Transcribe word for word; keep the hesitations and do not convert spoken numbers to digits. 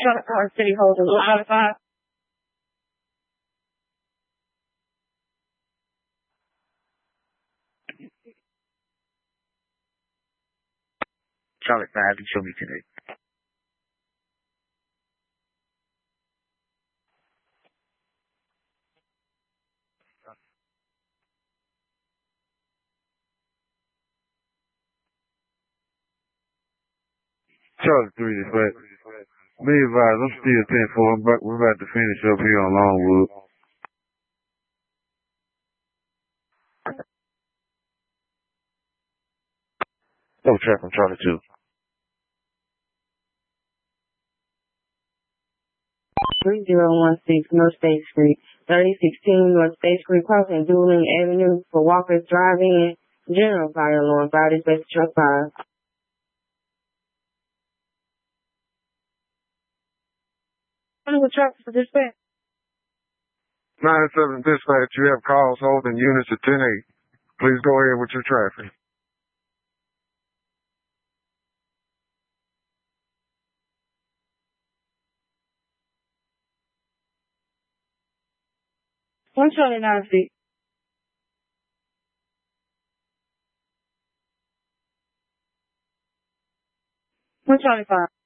Charlotte Park City Holdings, one out of five. Charlotte five, you show me today. Charlotte three is flat. Be advised, I'm still ten four. I'm about, we're about to finish up here on Longwood. No trap from Charlotte two. three zero one six North State Street, thirty sixteen North State Street, crossing Dueling Avenue for Walker's Drive-In. General fire alarm, fire dispatch truck five. What is the traffic for dispatch? nine seven dispatch, you have calls holding units at ten eight. Please go ahead with your traffic. one twenty-nine feet. one twenty-five.